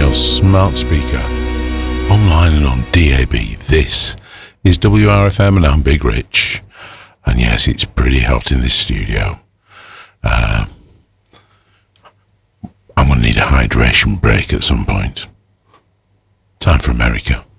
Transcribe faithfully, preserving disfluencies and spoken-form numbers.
your smart speaker, online and on D A B. This is W R F M and I'm Big Rich. And yes, it's pretty hot in this studio. Uh, I'm going to need a hydration break at some point. Time for America.